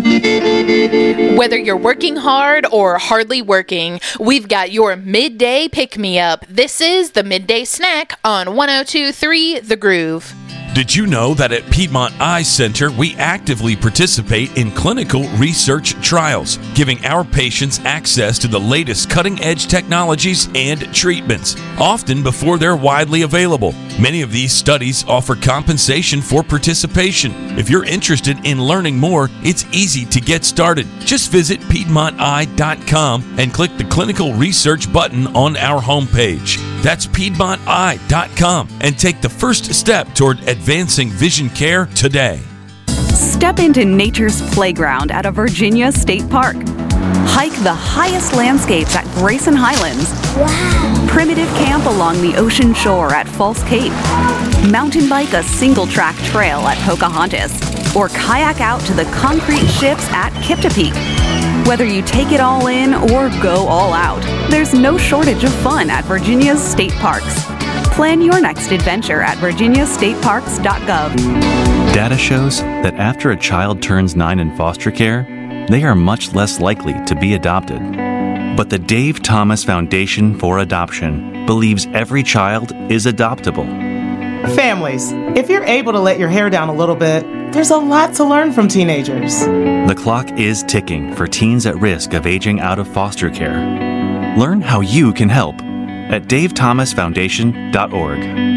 Whether you're working hard or hardly working, we've got your midday pick-me-up. This is the Midday Snack on 102.3 The Groove. Did you know that at Piedmont Eye Center, we actively participate in clinical research trials, giving our patients access to the latest cutting-edge technologies and treatments, often before they're widely available. Many of these studies offer compensation for participation. If you're interested in learning more, it's easy to get started. Just visit PiedmontEye.com and click the Clinical Research button on our homepage. That's PiedmontEye.com and take the first step toward advancing vision care today. Step into nature's playground at a Virginia State Park. Hike the highest landscapes at Grayson Highlands. Wow. Primitive camp along the ocean shore at False Cape. Mountain bike a single-track trail at Pocahontas. Or kayak out to the concrete ships at Kipta Peak. Whether you take it all in or go all out, there's no shortage of fun at Virginia's state parks. Plan your next adventure at virginiastateparks.gov. Data shows that after a child turns 9 in foster care, they are much less likely to be adopted. But the Dave Thomas Foundation for Adoption believes every child is adoptable. Families, if you're able to let your hair down a little bit, there's a lot to learn from teenagers. The clock is ticking for teens at risk of aging out of foster care. Learn how you can help at davethomasfoundation.org.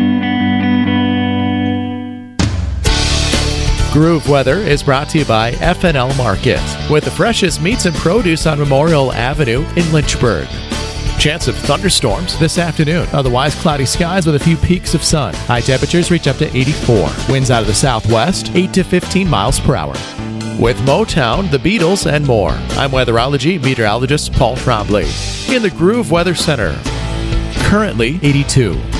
Groove Weather is brought to you by FNL Market, with the freshest meats and produce on Memorial Avenue in Lynchburg. Chance of thunderstorms this afternoon. Otherwise, cloudy skies with a few peaks of sun. High temperatures reach up to 84. Winds out of the southwest, 8 to 15 miles per hour. With Motown, the Beatles, and more. I'm weatherology meteorologist Paul Trombley in the Groove Weather Center. Currently 82.